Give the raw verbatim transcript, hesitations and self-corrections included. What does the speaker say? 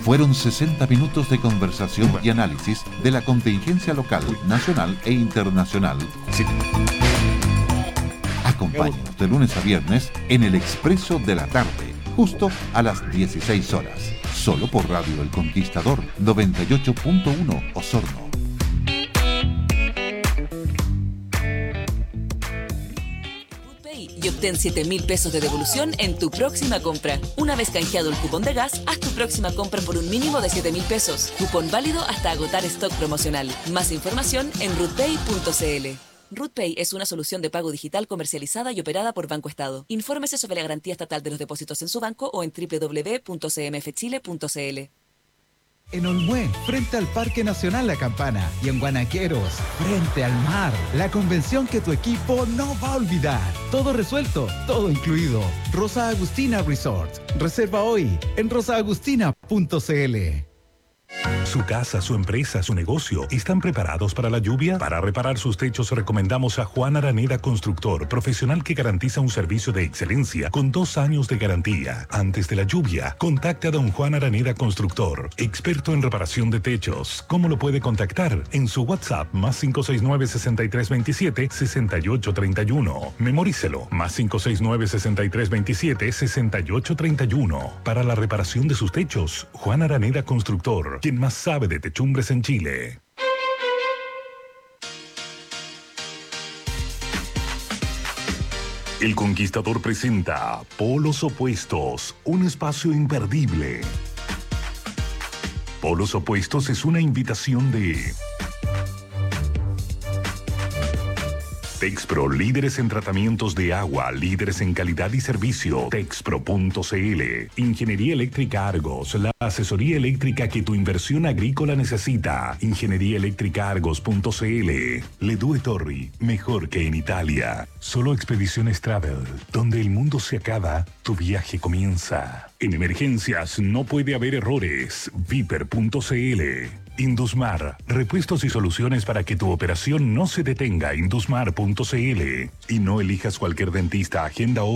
Fueron sesenta minutos de conversación y análisis de la contingencia local, nacional e internacional. Sí. Acompáñanos de lunes a viernes en el Expreso de la Tarde, justo a las dieciséis horas. Solo por Radio El Conquistador, noventa y ocho punto uno Osorno. Y obtén siete mil pesos de devolución en tu próxima compra. Una vez canjeado el cupón de gas, haz tu próxima compra por un mínimo de siete mil pesos. Cupón válido hasta agotar stock promocional. Más información en rutpay punto cl. RutPay es una solución de pago digital comercializada y operada por Banco Estado. Infórmese sobre la garantía estatal de los depósitos en su banco o en doble u doble u doble u punto c m f chile punto c l. En Olmué, frente al Parque Nacional La Campana. Y en Guanaqueros, frente al mar. La convención que tu equipo no va a olvidar. Todo resuelto, todo incluido. Rosa Agustina Resort. Reserva hoy en rosa agustina punto cl. Su casa, su empresa, su negocio, ¿están preparados para la lluvia? Para reparar sus techos recomendamos a Juan Araneda Constructor, profesional que garantiza un servicio de excelencia con dos años de garantía. Antes de la lluvia, contacte a don Juan Araneda Constructor, experto en reparación de techos. ¿Cómo lo puede contactar? En su WhatsApp, más cinco seis nueve, seis tres dos siete, seis ocho tres uno. Memorícelo, más cinco seis nueve, seis tres dos siete, seis ocho tres uno. Para la reparación de sus techos, Juan Araneda Constructor, quien más sabe de techumbres en Chile. El Conquistador presenta Polos Opuestos, un espacio imperdible. Polos Opuestos es una invitación de Texpro, líderes en tratamientos de agua, líderes en calidad y servicio. Texpro punto cl. Ingeniería Eléctrica Argos, la asesoría eléctrica que tu inversión agrícola necesita. Ingeniería Eléctrica Argos punto cl. Ledue Torri, mejor que en Italia. Solo Expediciones Travel, donde el mundo se acaba, tu viaje comienza. En emergencias no puede haber errores. Viper punto cl. Indusmar, repuestos y soluciones para que tu operación no se detenga. Indusmar punto cl. Y no elijas cualquier dentista, agenda o